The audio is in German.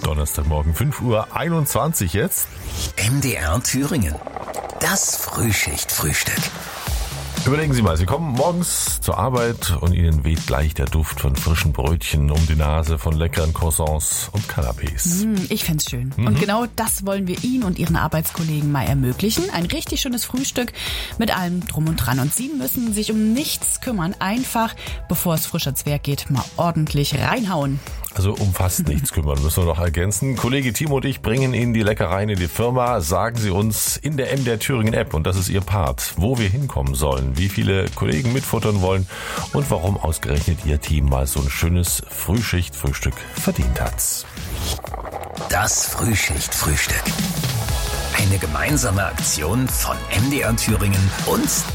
Donnerstagmorgen, 5:21 Uhr jetzt. MDR Thüringen. Das Frühschicht-Frühstück. Überlegen Sie mal, Sie kommen morgens zur Arbeit und Ihnen weht gleich der Duft von frischen Brötchen um die Nase, von leckeren Croissants und Canapés. Ich fänd's schön. Und genau das wollen wir Ihnen und Ihren Arbeitskollegen mal ermöglichen. Ein richtig schönes Frühstück mit allem Drum und Dran. Und Sie müssen sich um nichts kümmern. Einfach, bevor es frisch ans Werk geht, mal ordentlich reinhauen. Also um fast nichts kümmern, müssen wir noch ergänzen. Kollege Timo und ich bringen Ihnen die Leckereien in die Firma. Sagen Sie uns in der MDR Thüringen App, und das ist Ihr Part, wo wir hinkommen sollen, wie viele Kollegen mitfuttern wollen und warum ausgerechnet Ihr Team mal so ein schönes Frühschicht-Frühstück verdient hat. Das Frühschicht-Frühstück. Eine gemeinsame Aktion von MDR Thüringen und